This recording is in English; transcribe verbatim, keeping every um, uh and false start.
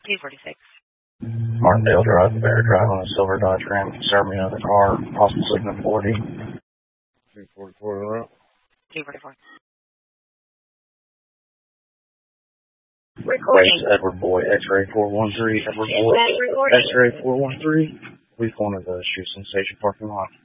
two forty-six. Martindale Drive, Bear Drive on a silver Dodge Ram. Serve me another car, possible signal forty. two forty-four, two forty-four. Recording. Edward Boy, X-ray four one three, Edward Boy, X-ray four one three. We wanted to shoot some station parking lot.